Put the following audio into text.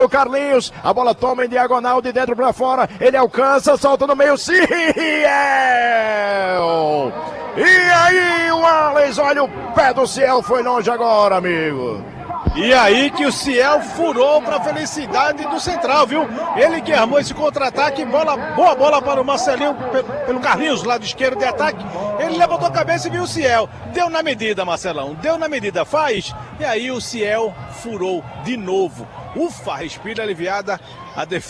O Carlinhos, a bola toma em diagonal de dentro para fora, ele alcança, solta no meio, Ciel! E aí o Alex, olha o pé do Ciel, foi longe agora, amigo. E aí que o Ciel furou para a felicidade do central, viu? Ele que armou esse contra-ataque, boa bola para o Marcelinho, pelo Carlinhos, lado esquerdo de ataque. Ele levantou a cabeça e viu o Ciel. Deu na medida, Marcelão, deu na medida, faz. E aí o Ciel furou de novo. Ufa, respira aliviada a defesa.